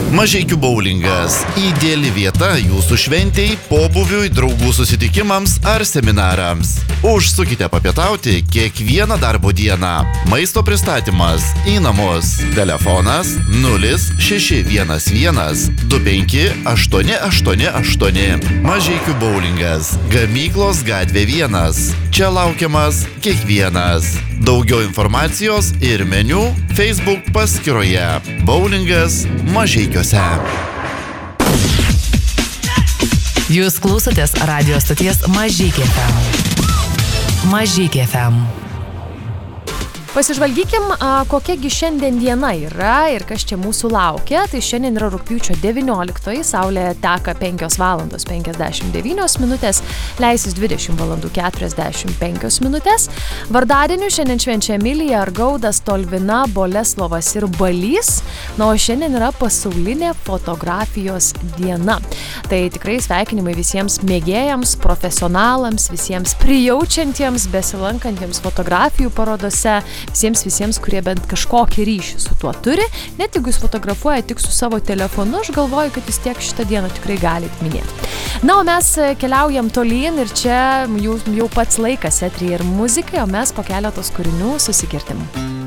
Mažeikių boulingas – ideali vieta jūsų šventei, pobūviui, draugų susitikimams ar seminarams. Užsukite papietauti kiekvieną darbo dieną. Maisto pristatymas į namus. Telefonas 0611 25 888. Mažeikių boulingas. Gamyklos gatvė 1. Čia laukiamas kiekvienas. Daugiau informacijos ir meniu Facebook paskyroje. Boulingas Mažeikiuose. Jūs klausotės radio stoties Mažeikiai FM. Mažeikiai FM. Pasižvalgykim, kokiagi šiandien diena yra ir kas čia mūsų laukia. Tai šiandien yra rugpjūčio 19, saulė teka 5 valandos 59 minutės, leisis 20 valandų 45 minutės. Vardadienių šiandien švenčia Emilija, Argaudas, Tolvina, Boleslovas ir Balys. Na, o šiandien yra pasaulinė fotografijos diena. Tai tikrai sveikinimai visiems mėgėjams, profesionalams, visiems prijaučiantiems, besilankantiems fotografijų parodose, visiems, kurie bent kažkokį ryšį su tuo turi. Net jeigu jūs fotografuoja tik su savo telefonu, aš galvoju, kad jūs tiek šitą dieną tikrai galite minėti. Na, o mes keliaujam tolyn ir čia jau pats laikas eteryje ir muzikai, o mes po keletos kūrinių susikirtim.